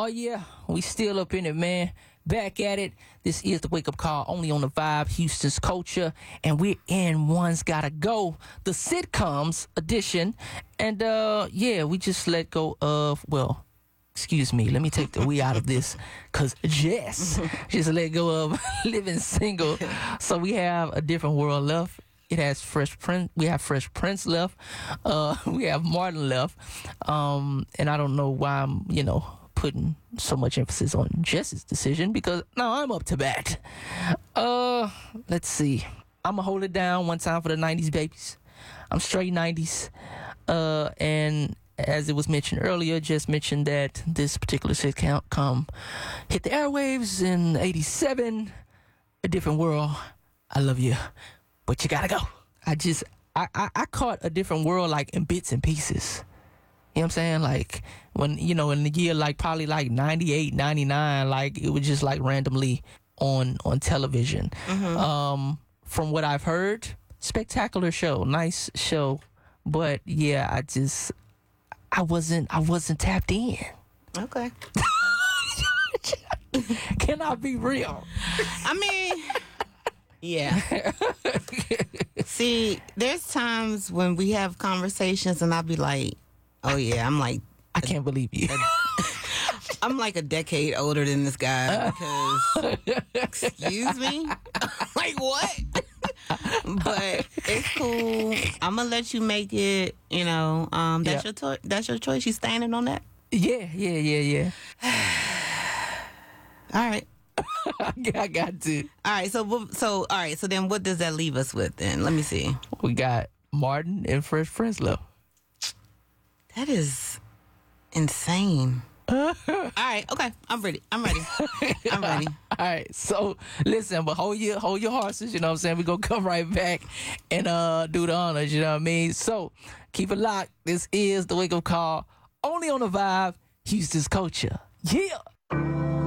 yeah, we still up in it, man. Back at it. This is the Wake Up Call, only on the Vibe, Houston's Culture, and we're in One's Gotta Go, the sitcoms edition. And yeah, we just let go of, well, excuse me, let me take the we out of this, because Jess just let go of Living Single. So we have A Different World left. It has Fresh Prince. We have Fresh Prince left. We have Martin left. And I don't know why I'm, putting so much emphasis on Jess's decision, because now I'm up to bat. Let's see. I'm gonna hold it down one time for the 90s babies. I'm straight 90s. And as it was mentioned earlier, Jess mentioned that this particular sitcom hit the airwaves in 87. A Different World. I love you, but you gotta go. I caught A Different World like in bits and pieces. You know what I'm saying? Like when, in the year like probably like 98, 99, like it was just like randomly on television. Mm-hmm. From what I've heard, spectacular show, nice show. But yeah, I wasn't tapped in. Okay. Can I be real? I mean, yeah. See, there's times when we have conversations and I'll be like, oh yeah, I'm like, I can't believe you. I'm like a decade older than this guy because, excuse me? Like what? But it's cool. I'm gonna let you make it, that's your choice. You standing on that? Yeah. All right. I got to. All right, so then what does that leave us with then? Let me see. We got Martin and Fresh Prince left. That is insane. All right, okay, I'm ready. I'm ready. All right, so listen, but hold your horses, you know what I'm saying? We're going to come right back and do the honors, you know what I mean? So keep it locked. This is the Wake Up Call, only on the Vibe, Houston's Culture. Yeah.